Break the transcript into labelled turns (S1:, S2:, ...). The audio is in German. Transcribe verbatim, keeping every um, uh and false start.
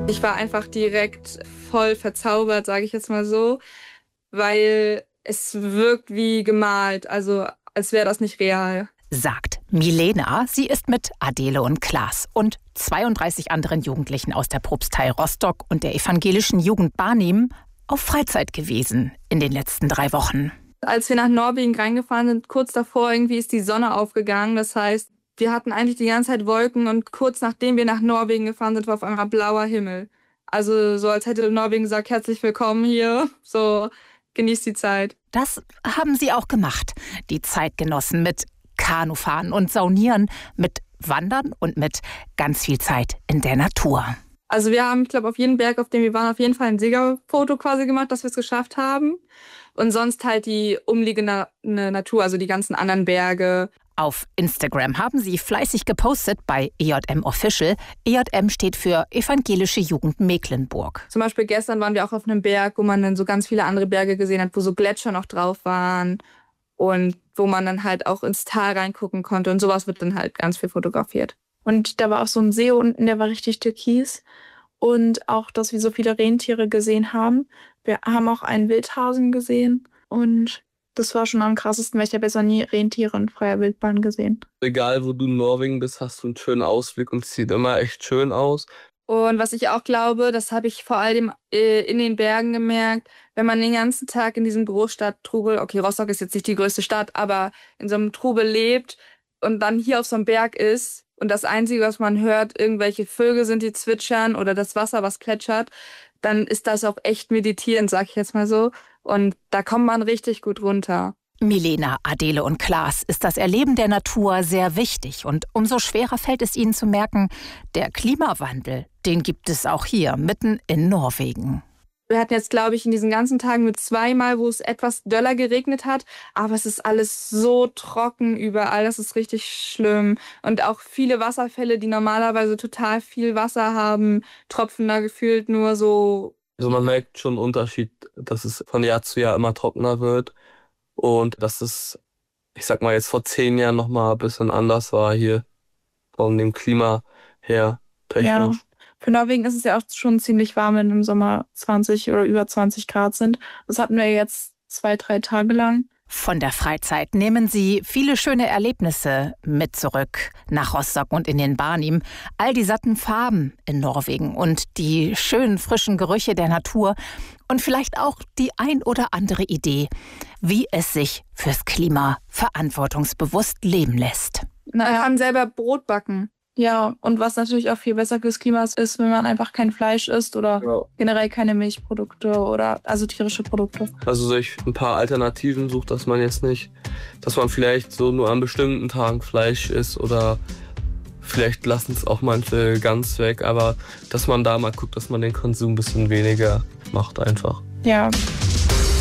S1: Ich war einfach direkt voll verzaubert, sage ich jetzt mal so, weil es wirkt wie gemalt, also als wäre das nicht real.
S2: Sagt Milena. Sie ist mit Adele und Klaas und zweiunddreißig anderen Jugendlichen aus der Propstei Rostock und der evangelischen Jugend Barnim auf Freizeit gewesen in den letzten drei Wochen.
S1: Als wir nach Norwegen reingefahren sind, kurz davor irgendwie ist die Sonne aufgegangen. Das heißt, wir hatten eigentlich die ganze Zeit Wolken und kurz nachdem wir nach Norwegen gefahren sind, war auf einmal blauer Himmel. Also so als hätte Norwegen gesagt, herzlich willkommen hier, so genießt die Zeit.
S2: Das haben sie auch gemacht, die Zeit genossen mit Kanufahren und Saunieren, mit Wandern und mit ganz viel Zeit in der Natur.
S1: Also wir haben, ich glaube, auf jedem Berg, auf dem wir waren, auf jeden Fall ein Siegerfoto quasi gemacht, dass wir es geschafft haben. Und sonst halt die umliegende Natur, also die ganzen anderen Berge.
S2: Auf Instagram haben sie fleißig gepostet bei E J M Official. E J M steht für Evangelische Jugend Mecklenburg.
S1: Zum Beispiel gestern waren wir auch auf einem Berg, wo man dann so ganz viele andere Berge gesehen hat, wo so Gletscher noch drauf waren und wo man dann halt auch ins Tal reingucken konnte. Und sowas wird dann halt ganz viel fotografiert.
S3: Und da war auch so ein See unten, der war richtig türkis. Und auch, dass wir so viele Rentiere gesehen haben. Wir haben auch einen Wildhasen gesehen und das war schon am krassesten, weil ich habe besser nie Rentiere in freier Wildbahn gesehen.
S4: Egal, wo du in Norwegen bist, hast du einen schönen Ausblick und es sieht immer echt schön aus.
S1: Und was ich auch glaube, das habe ich vor allem äh, in den Bergen gemerkt, wenn man den ganzen Tag in diesem Großstadttrubel, okay, Rostock ist jetzt nicht die größte Stadt, aber in so einem Trubel lebt und dann hier auf so einem Berg ist und das Einzige, was man hört, irgendwelche Vögel sind, die zwitschern oder das Wasser, was plätschert, dann ist das auch echt meditierend, sag ich jetzt mal so. Und da kommt man richtig gut runter.
S2: Milena, Adele und Klaas ist das Erleben der Natur sehr wichtig. Und umso schwerer fällt es ihnen zu merken, der Klimawandel, den gibt es auch hier, mitten in Norwegen.
S1: Wir hatten jetzt, glaube ich, in diesen ganzen Tagen mit zweimal, wo es etwas döller geregnet hat. Aber es ist alles so trocken überall, das ist richtig schlimm. Und auch viele Wasserfälle, die normalerweise total viel Wasser haben, tropfen da gefühlt nur so.
S4: Also man merkt schon einen Unterschied, dass es von Jahr zu Jahr immer trockener wird. Und dass es, ich sag mal, jetzt vor zehn Jahren nochmal ein bisschen anders war hier, von dem Klima her, technisch.
S3: Ja. Für Norwegen ist es ja auch schon ziemlich warm, wenn im Sommer zwanzig oder über zwanzig Grad sind. Das hatten wir jetzt zwei, drei Tage lang.
S2: Von der Freizeit nehmen sie viele schöne Erlebnisse mit zurück nach Rostock und in den Barnim. All die satten Farben in Norwegen und die schönen frischen Gerüche der Natur und vielleicht auch die ein oder andere Idee, wie es sich fürs Klima verantwortungsbewusst leben lässt.
S1: Na, wir haben selber Brot backen.
S3: Ja, und was natürlich auch viel besser fürs Klima ist, wenn man einfach kein Fleisch isst oder ja. generell keine Milchprodukte oder also tierische Produkte.
S4: Also sich ein paar Alternativen sucht, dass man jetzt nicht, dass man vielleicht so nur an bestimmten Tagen Fleisch isst oder vielleicht lassen es auch manche ganz weg, aber dass man da mal guckt, dass man den Konsum ein bisschen weniger macht einfach.
S3: Ja.